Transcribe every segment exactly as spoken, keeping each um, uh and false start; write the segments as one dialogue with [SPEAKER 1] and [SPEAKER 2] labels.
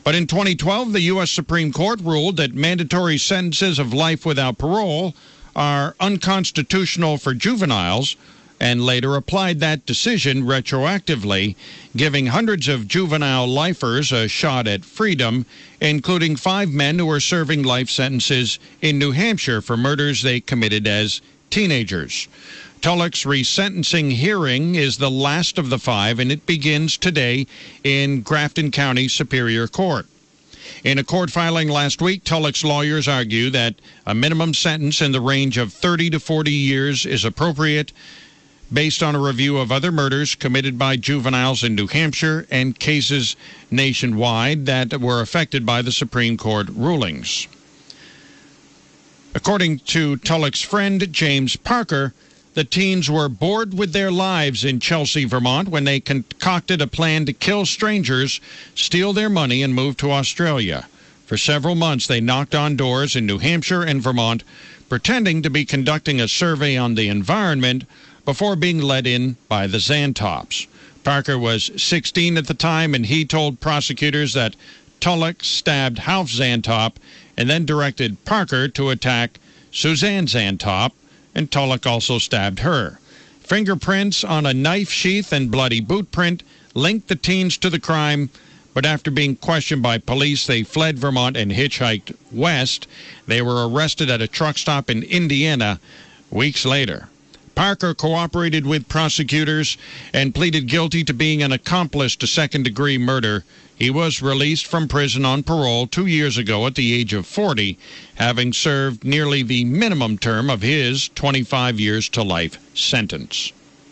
[SPEAKER 1] But in twenty twelve, the U S Supreme Court ruled that mandatory sentences of life without parole are unconstitutional for juveniles, and later applied that decision retroactively, giving hundreds of juvenile lifers a shot at freedom, including five men who were serving life sentences in New Hampshire for murders they committed as teenagers. Tulloch's resentencing hearing is the last of the five, and it begins today in Grafton County Superior Court. In a court filing last week, Tulloch's lawyers argue that a minimum sentence in the range of thirty to forty years is appropriate, based on a review of other murders committed by juveniles in New Hampshire and cases nationwide that were affected by the Supreme Court rulings. According to Tulloch's friend, James Parker, the teens were bored with their lives in Chelsea, Vermont, when they concocted a plan to kill strangers, steal their money, and move to Australia. For several months, they knocked on doors in New Hampshire and Vermont, pretending to be conducting a survey on the environment, before being let in by the Xantops. Parker was sixteen at the time, and he told prosecutors that Tulloch stabbed Half Xantop and then directed Parker to attack Suzanne Xantop, and Tulloch also stabbed her. Fingerprints on a knife sheath and bloody boot print linked the teens to the crime, but after being questioned by police, they fled Vermont and hitchhiked west. They were arrested at a truck stop in Indiana weeks later. Parker cooperated with prosecutors and pleaded guilty to being an accomplice to second-degree murder. He was released from prison on parole two years ago at the age of forty, having served nearly the minimum term of his twenty-five years to life sentence.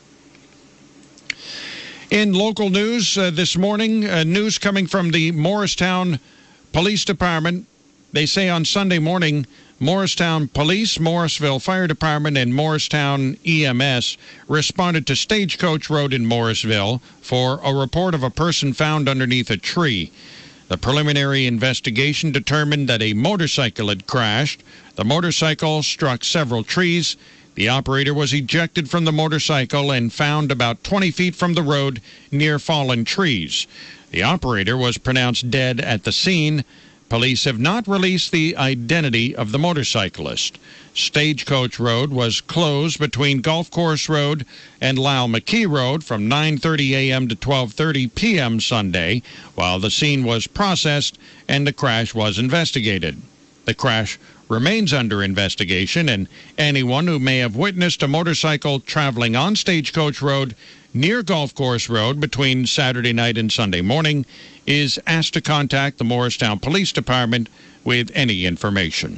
[SPEAKER 1] In local news uh, this morning, uh, news coming from the Morristown Police Department. They say on Sunday morning, Morristown Police, Morrisville Fire Department, and Morristown E M S responded to Stagecoach Road in Morrisville for a report of a person found underneath a tree. The preliminary investigation determined that a motorcycle had crashed. The motorcycle struck several trees. The operator was ejected from the motorcycle and found about twenty feet from the road near fallen trees. The operator was pronounced dead at the scene. Police have not released the identity of the motorcyclist. Stagecoach Road was closed between Golf Course Road and Lyle McKee Road from nine thirty a.m. to twelve thirty p.m. Sunday, while the scene was processed and the crash was investigated. The crash remains under investigation, and anyone who may have witnessed a motorcycle traveling on Stagecoach Road near Golf Course Road between Saturday night and Sunday morning is asked to contact the Morristown Police Department with any information.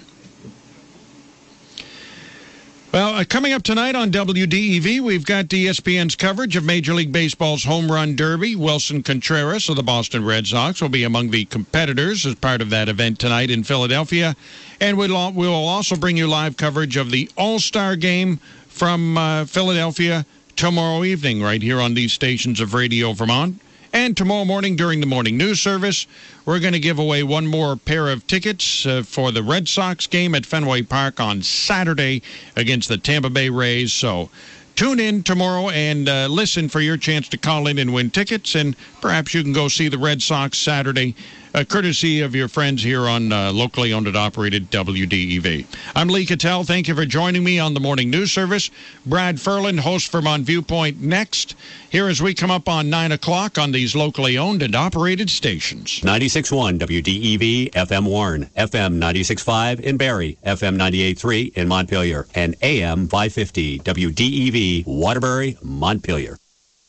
[SPEAKER 1] Well, uh, coming up tonight on W D E V, we've got E S P N's coverage of Major League Baseball's Home Run Derby. Wilson Contreras of the Boston Red Sox will be among the competitors as part of that event tonight in Philadelphia. And we'll, we'll also bring you live coverage of the All-Star Game from uh, Philadelphia tomorrow evening right here on these stations of Radio Vermont. And tomorrow morning during the morning news service, we're going to give away one more pair of tickets uh, for the Red Sox game at Fenway Park on Saturday against the Tampa Bay Rays. So tune in tomorrow and uh, listen for your chance to call in and win tickets, and perhaps you can go see the Red Sox Saturday, uh, courtesy of your friends here on uh, locally owned and operated W D E V. I'm Lee Cattell. Thank you for joining me on the morning news service. Brad Ferland, host Vermont Viewpoint, next. Here as we come up on nine o'clock on these locally owned and operated stations.
[SPEAKER 2] ninety-six point one W D E V, F M Warren, F M ninety-six point five in Barrie, F M ninety-eight point three in Montpelier, and A M five fifty W D E V, Waterbury, Montpelier.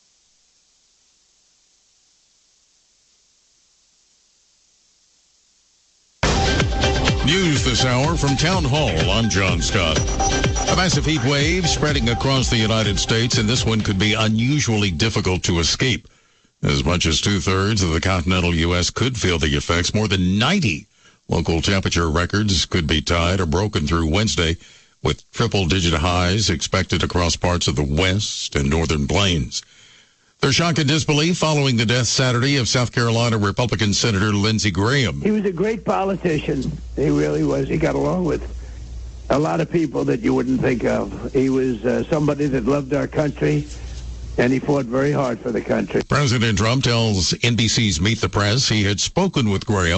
[SPEAKER 3] News this hour from Town Hall. I'm John Scott. A massive heat wave spreading across the United States, and this one could be unusually difficult to escape. As much as two-thirds of the continental U S could feel the effects. More than ninety local temperature records could be tied or broken through Wednesday, with triple-digit highs expected across parts of the west and northern plains. Their shock and disbelief following the death Saturday of South Carolina Republican Senator Lindsey Graham.
[SPEAKER 4] He was a great politician. He really was. He got along with a lot of people that you wouldn't think of. He was uh, somebody that loved our country, and he fought very hard for the country.
[SPEAKER 3] President Trump tells N B C's Meet the Press he had spoken with Graham